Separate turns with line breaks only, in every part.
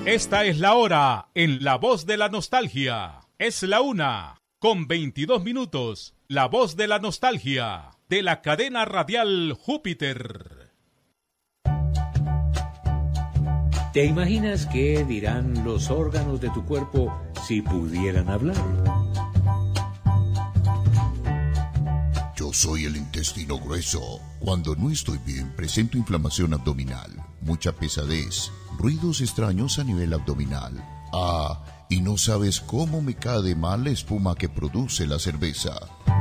Esta es la hora en La Voz de la Nostalgia. Es la 1:22. La Voz de la Nostalgia, de la cadena radial Júpiter.
¿Te imaginas qué dirán los órganos de tu cuerpo si pudieran hablar?
Yo soy el intestino grueso. Cuando no estoy bien, presento inflamación abdominal, mucha pesadez, ruidos extraños a nivel abdominal. Y no sabes cómo me cae de mal la espuma que produce la cerveza.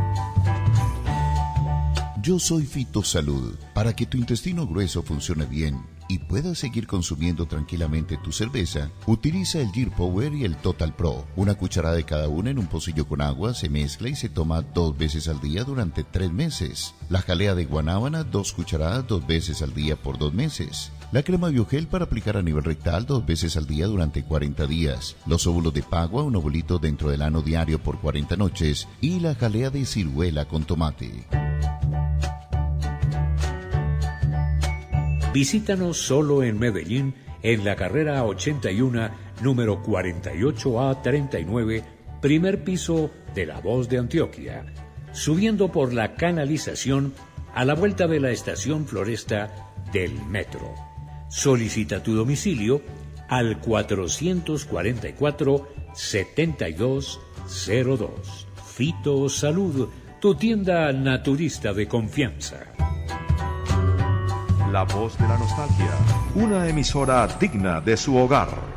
Yo soy Fitosalud. Para que tu intestino grueso funcione bien y puedas seguir consumiendo tranquilamente tu cerveza, utiliza el Gear Power y el Total Pro. Una cucharada de cada una en un pocillo con agua, se mezcla y se toma 2 veces al día durante 3 meses. La jalea de guanábana, 2 cucharadas 2 veces al día por 2 meses. La crema Biogel para aplicar a nivel rectal 2 veces al día durante 40 días. Los óvulos de pagua, un ovulito dentro del ano diario por 40 noches. Y la jalea de ciruela con tomate.
Visítanos solo en Medellín, en la carrera 81, número 48A39, primer piso de La Voz de Antioquia, subiendo por la canalización a la vuelta de la estación Floresta del metro. Solicita tu domicilio al 444-7202. Fitosalud, tu tienda naturista de confianza.
La Voz de la Nostalgia, una emisora digna de su hogar.